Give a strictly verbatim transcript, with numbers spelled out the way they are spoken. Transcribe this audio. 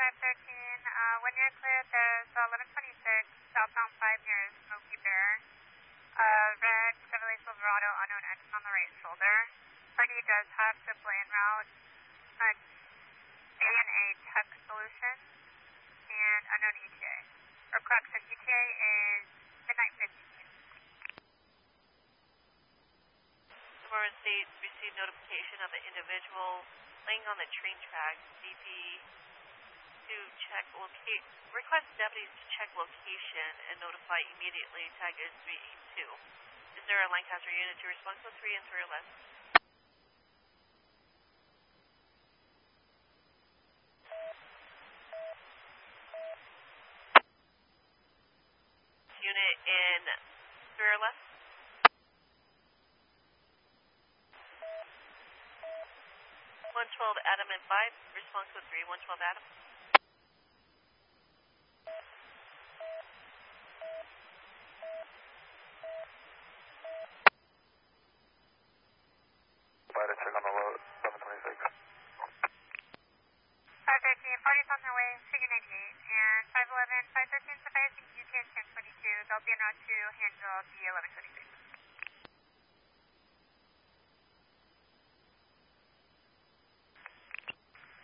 five thirteen, uh, when you're clear, there's eleven twenty-six, southbound five near Smoky Bear. Uh, red Chevrolet Silverado, unknown engine on the right shoulder. Party does have triple lane route, uh, A N A Tech Solution, and unknown E T A. Or correction, E T A is midnight fifteen. Suburban State received notification of an individual laying on the train track. D P to check locate, request deputies to check location and notify immediately. Tag is three eight two. Is there a Lancaster unit to respond to three and three or less? Unit in three or less? one twelve Adam and five, response code three, one twelve Adam. Provider check on the load, eleven twenty-six. five thirteen, party's on their way, figure ninety-eight, and five eleven, five thirteen, Sapphire U T S ten twenty-two, they'll be en route to Handle B eleven twenty-six.